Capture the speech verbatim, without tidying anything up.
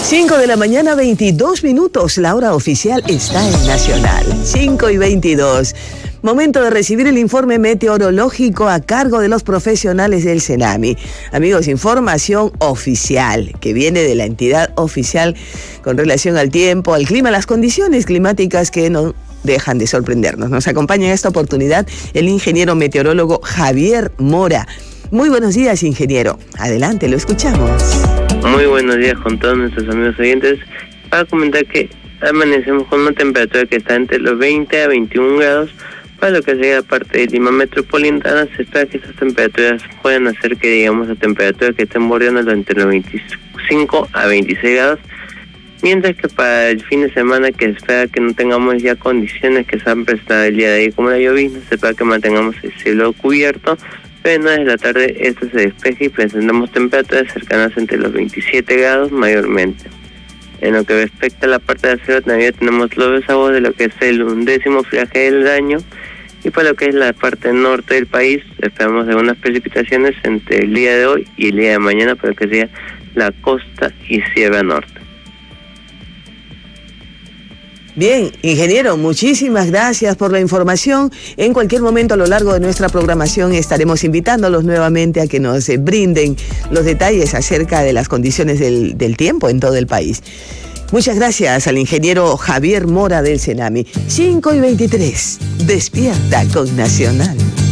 cinco de la mañana, veintidós minutos. La hora oficial está en Nacional. cinco y veintidós. Momento de recibir el informe meteorológico a cargo de los profesionales del CENAMI. Amigos, información oficial que viene de la entidad oficial con relación al tiempo, al clima, las condiciones climáticas que no dejan de sorprendernos. Nos acompaña en esta oportunidad el ingeniero meteorólogo Javier Mora. Muy buenos días, ingeniero. Adelante, lo escuchamos. Muy buenos días con todos nuestros amigos oyentes. Para comentar que amanecemos con una temperatura que está entre los veinte a veintiún grados. Para lo que sería la parte de Lima metropolitana, se espera que estas temperaturas puedan hacer que digamos la temperatura que estén bordeando entre los veinticinco a veintiséis grados, mientras que para el fin de semana, que se espera que no tengamos ya condiciones que se han prestado el día de hoy como la llovizna, se espera que mantengamos el cielo cubierto, pero en horas de la tarde esto se despeja y presentamos temperaturas cercanas entre los veintisiete grados mayormente. En lo que respecta a la parte de la Sierra de Navidad, tenemos los desagües de lo que es el undécimo friaje del año, y para lo que es la parte norte del país, esperamos algunas precipitaciones entre el día de hoy y el día de mañana para lo que sea la costa y Sierra Norte. Bien, ingeniero, muchísimas gracias por la información. En cualquier momento a lo largo de nuestra programación estaremos invitándolos nuevamente a que nos eh, brinden los detalles acerca de las condiciones del, del tiempo en todo el país. Muchas gracias al ingeniero Javier Mora del CENAMI. cinco y veintitrés. Despierta con Nacional.